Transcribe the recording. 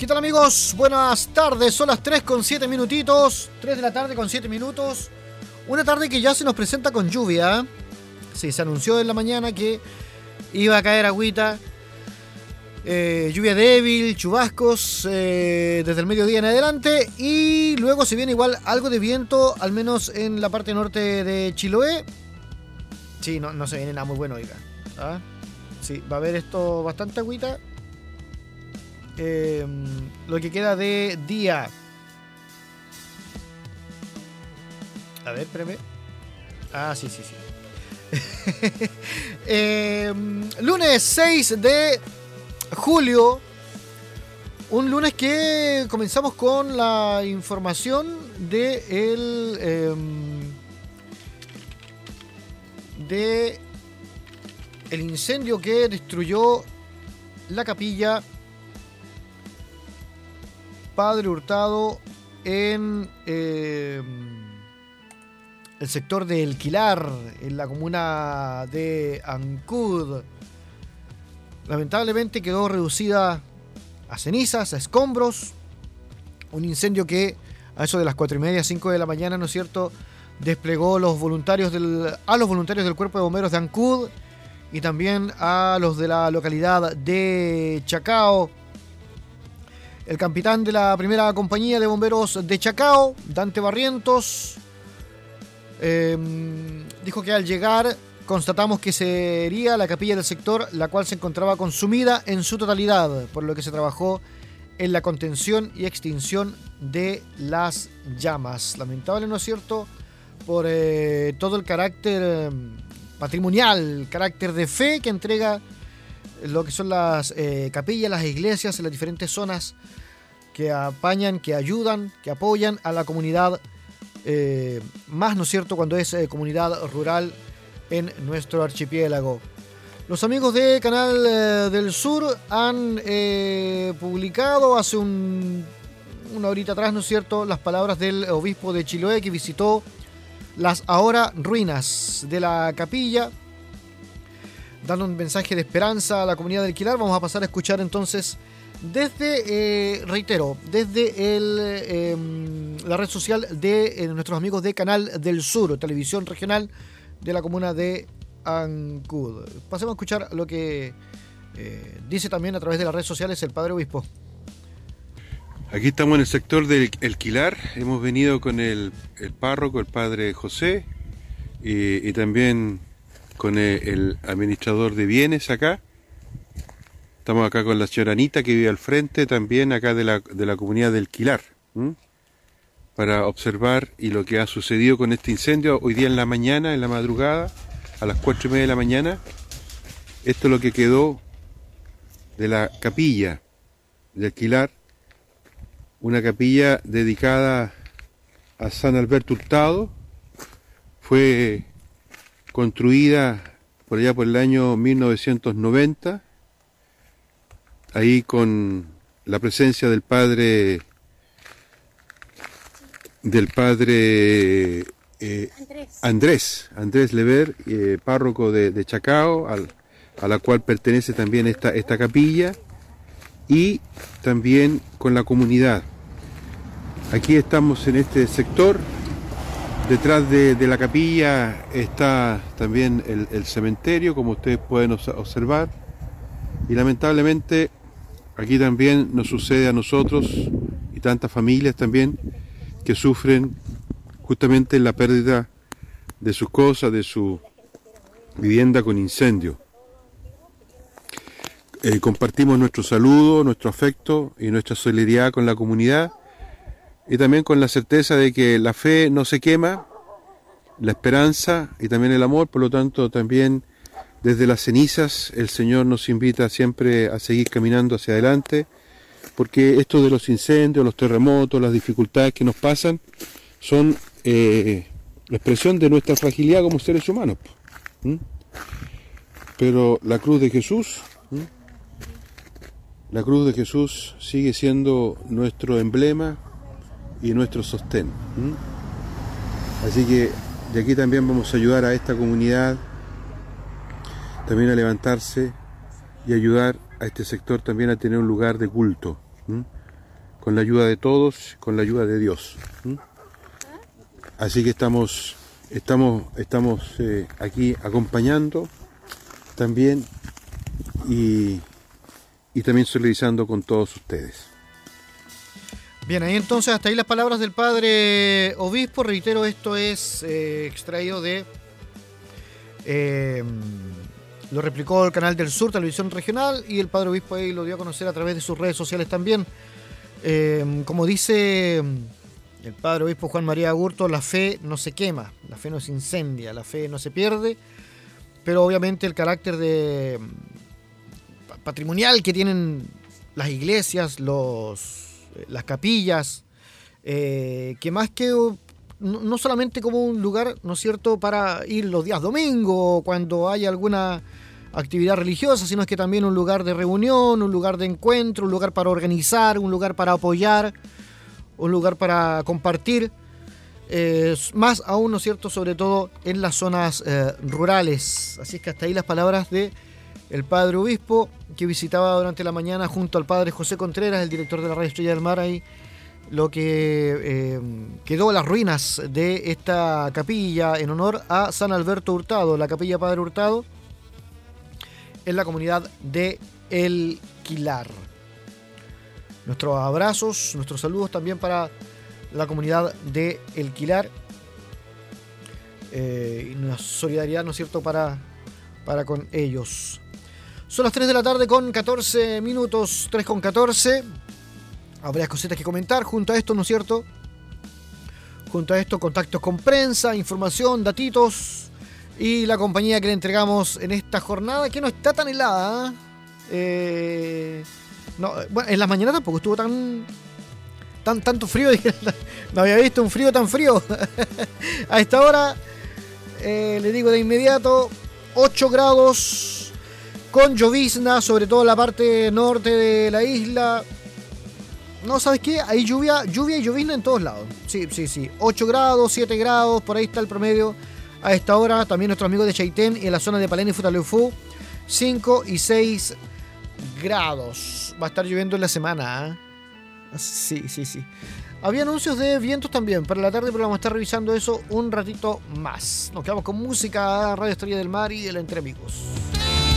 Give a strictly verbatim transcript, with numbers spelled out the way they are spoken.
¿Qué tal, amigos? Buenas tardes, son las tres con siete minutitos, tres de la tarde con siete minutos. Una tarde que ya se nos presenta con lluvia. Sí, se anunció en la mañana que iba a caer agüita. Eh, lluvia débil, chubascos eh, desde el mediodía en adelante. Y luego se viene igual algo de viento, al menos en la parte norte de Chiloé. Sí, no, no se viene nada muy bueno, oiga. ¿Ah? Sí, va a haber esto bastante agüita. Eh, lo que queda de día. A ver, espérame. Ah, sí, sí, sí. eh, lunes seis de julio. Un lunes que comenzamos con la información de el eh, de el incendio que destruyó la capilla Padre Hurtado en eh, el sector de El Quilar, en la comuna de Ancud. Lamentablemente quedó reducida a cenizas, a escombros. Un incendio que a eso de las cuatro y media, cinco de la mañana, ¿no es cierto?, desplegó los voluntarios del, a los voluntarios del Cuerpo de Bomberos de Ancud y también a los de la localidad de Chacao. El capitán de la primera compañía de bomberos de Chacao, Dante Barrientos, eh, dijo que al llegar constatamos que sería la capilla del sector la cual se encontraba consumida en su totalidad, por lo que se trabajó en la contención y extinción de las llamas. Lamentable, ¿no es cierto?, por eh, todo el carácter eh, patrimonial, el carácter de fe que entrega lo que son las eh, capillas, las iglesias en las diferentes zonas que apañan, que ayudan, que apoyan a la comunidad, eh, más, ¿no es cierto?, cuando es eh, comunidad rural en nuestro archipiélago. Los amigos de Canal eh, del Sur han eh, publicado hace un, una horita atrás, ¿no es cierto?, las palabras del obispo de Chiloé que visitó las ahora ruinas de la capilla, dando un mensaje de esperanza a la comunidad del Quilar. Vamos a pasar a escuchar entonces desde, eh, reitero, desde el, eh, la red social de eh, nuestros amigos de Canal del Sur, televisión regional de la comuna de Ancud. Pasemos a escuchar lo que eh, dice también a través de las redes sociales el Padre Obispo. Aquí estamos en el sector del El Quilar. Hemos venido con el, el párroco, el Padre José, y, y también con el, el administrador de bienes acá. Estamos acá con la señora Anita, que vive al frente, también acá de la, de la comunidad del Quilar, ¿m? para observar y lo que ha sucedido con este incendio hoy día en la mañana, en la madrugada, a las cuatro y media de la mañana. Esto es lo que quedó de la capilla del Quilar, una capilla dedicada a San Alberto Hurtado. Fue construida por allá por el año mil novecientos noventa, ahí con la presencia del padre del padre eh, Andrés. Andrés Andrés Lever, eh, párroco de, de Chacao, al, a la cual pertenece también esta, esta capilla, y también con la comunidad. Aquí estamos en este sector. Detrás de, de la capilla está también el, el cementerio, como ustedes pueden observar, y lamentablemente aquí también nos sucede a nosotros y tantas familias también que sufren justamente la pérdida de sus cosas, de su vivienda con incendio. Eh, compartimos nuestro saludo, nuestro afecto y nuestra solidaridad con la comunidad, y también con la certeza de que la fe no se quema, la esperanza y también el amor. Por lo tanto, también desde las cenizas el Señor nos invita siempre a seguir caminando hacia adelante, porque esto de los incendios, los terremotos, las dificultades que nos pasan son eh, la expresión de nuestra fragilidad como seres humanos. ¿Mm? Pero la cruz de Jesús, ¿Mm? la cruz de Jesús sigue siendo nuestro emblema y nuestro sostén. ¿Mm? Así que de aquí también vamos a ayudar a esta comunidad también a levantarse y ayudar a este sector también a tener un lugar de culto. ¿Mm? con la ayuda de todos, con la ayuda de Dios. ¿Mm? Así que estamos, estamos, estamos eh, aquí acompañando también y, y también solidarizando con todos ustedes. Bien, ahí entonces hasta ahí las palabras del padre obispo. Reitero, esto es eh, extraído de... Eh, lo replicó el Canal del Sur, Televisión Regional, y el padre obispo ahí lo dio a conocer a través de sus redes sociales también. Eh, como dice el padre obispo Juan María Agurto, la fe no se quema, la fe no se incendia, la fe no se pierde, pero obviamente el carácter de patrimonial que tienen las iglesias, los... las capillas, eh, que más que no, no solamente como un lugar, ¿no es cierto?, para ir los días domingo o cuando haya alguna actividad religiosa, sino es que también un lugar de reunión, un lugar de encuentro, un lugar para organizar, un lugar para apoyar, un lugar para compartir, eh, más aún, ¿no es cierto?, sobre todo en las zonas eh, rurales. Así es que hasta ahí las palabras de el padre obispo, que visitaba durante la mañana junto al padre José Contreras, el director de la Radio Estrella del Mar, ahí lo que eh, quedó las ruinas de esta capilla en honor a San Alberto Hurtado, la capilla Padre Hurtado, en la comunidad de El Quilar. Nuestros abrazos, nuestros saludos también para la comunidad de El Quilar, eh, y una solidaridad, ¿no es cierto?, para, para con ellos. Son las tres de la tarde con catorce minutos, tres con catorce. Habrá cositas que comentar junto a esto, ¿no es cierto? Junto a esto, contactos con prensa, información, datitos y la compañía que le entregamos en esta jornada que no está tan helada. Eh, no, bueno, en las mañanas tampoco estuvo tan, tan tanto frío. No había visto un frío tan frío. A esta hora, eh, le digo de inmediato, ocho grados. Con llovizna, sobre todo en la parte norte de la isla. No, ¿sabes qué? Hay lluvia, lluvia y llovizna en todos lados. Sí, sí, sí. ocho grados, siete grados, por ahí está el promedio. A esta hora, también nuestros amigos de Chaitén y en la zona de Palena y Futaleufú, cinco y seis grados. Va a estar lloviendo en la semana, ¿eh? Sí, sí, sí. Había anuncios de vientos también para la tarde, pero vamos a estar revisando eso un ratito más. Nos quedamos con música, Radio Estrella del Mar y el Entre Amigos.